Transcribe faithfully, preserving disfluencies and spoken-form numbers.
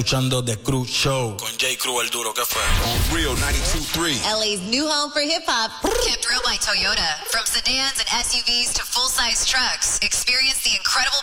Escuchando The Cruz Show con J. Cruz el duro, ¿qué fue? On Real ninety-two point three. L A's new home for hip hop. Kept real by Toyota. From sedans and S U Vs to full-size trucks, experience the incredible